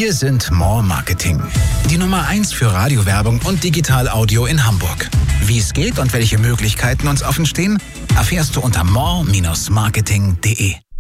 Wir sind More Marketing. Die Nummer 1 für Radiowerbung und Digital-Audio in Hamburg. Wie es geht und welche Möglichkeiten uns offen stehen, erfährst du unter more-marketing.de.